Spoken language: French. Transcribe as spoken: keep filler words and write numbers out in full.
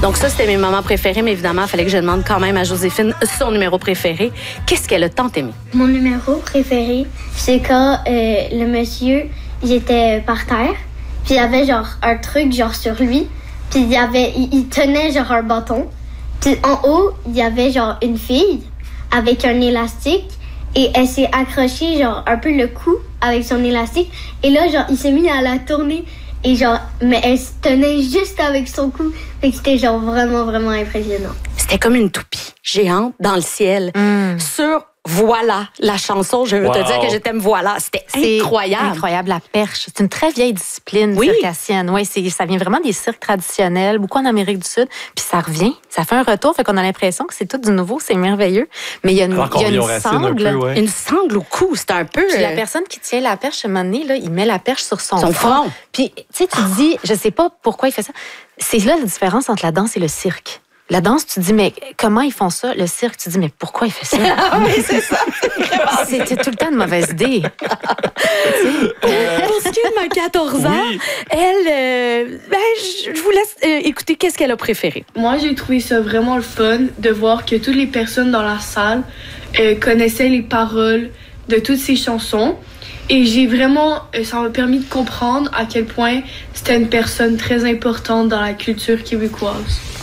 Donc ça, c'était mes moments préférés, mais évidemment, il fallait que je demande quand même à Joséphine son numéro préféré. Qu'est-ce qu'elle a tant aimé? Mon numéro préféré, c'est quand euh, le monsieur, il était par terre, puis il y avait genre un truc genre sur lui, puis il y avait, il, il tenait genre un bâton, puis en haut, il y avait genre une fille avec un élastique, et elle s'est accrochée genre un peu le cou avec son élastique, et là genre il s'est mis à la tourner. Et genre, mais elle se tenait juste avec son cou. Fait que c'était genre vraiment, vraiment impressionnant. C'était comme une toupie géante dans le ciel. Mm. Sur Voilà, la chanson, je veux wow. te dire que je t'aime voilà. C'était c'est incroyable. incroyable, la perche. C'est une très vieille discipline oui. circassienne. Oui, c'est, ça vient vraiment des cirques traditionnels, beaucoup en Amérique du Sud. Puis ça revient, ça fait un retour, fait qu'on a l'impression que c'est tout du nouveau, c'est merveilleux. Mais il y a une, il y a une sangle. Peu, ouais. Une sangle au cou, c'est un peu... Puis la personne qui tient la perche, à un moment donné, là, il met la perche sur son, son front. front. Puis, tu sais, tu te dis, je sais pas pourquoi il fait ça. C'est là la différence entre la danse et le cirque. La danse, tu te dis, mais comment ils font ça? Le cirque, tu te dis, mais pourquoi il fait ça? Ah oui, c'est ça. C'était tout le temps une mauvaise idée. euh... Pour ce qui est de ma quatorze ans, oui. elle, euh, ben, je vous laisse euh, écouter qu'est-ce qu'elle a préféré. Moi, j'ai trouvé ça vraiment le fun de voir que toutes les personnes dans la salle euh, connaissaient les paroles de toutes ces chansons. Et j'ai vraiment, ça m'a permis de comprendre à quel point c'était une personne très importante dans la culture québécoise.